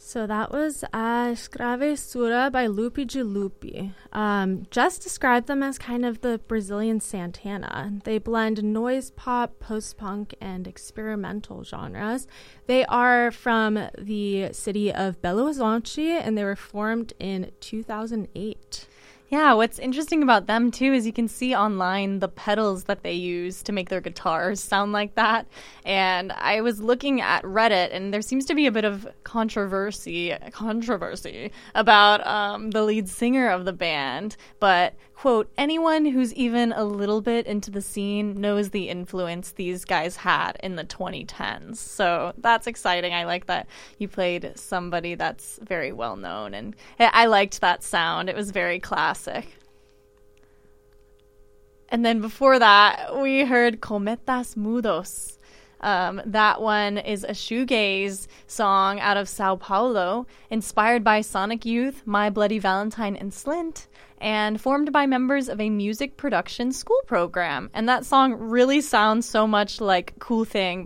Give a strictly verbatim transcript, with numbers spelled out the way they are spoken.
So that was uh, Escravesura by Lupi de Lupi. Um, Jess described them as kind of the Brazilian Santana. They blend noise pop, post-punk, and experimental genres. They are from the city of Belo Horizonte, and they were formed in two thousand eight. Yeah, what's interesting about them, too, is you can see online the pedals that they use to make their guitars sound like that. And I was looking at Reddit, and there seems to be a bit of controversy controversy about um, the lead singer of the band. But, quote, anyone who's even a little bit into the scene knows the influence these guys had in the twenty tens. So that's exciting. I like that you played somebody that's very well known. And I liked that sound. It was very classic. And then before that, we heard Cometas Mudos. Um, that one is a shoegaze song out of Sao Paulo, inspired by Sonic Youth, My Bloody Valentine, and Slint, and formed by members of a music production school program. And that song really sounds so much like Cool Thing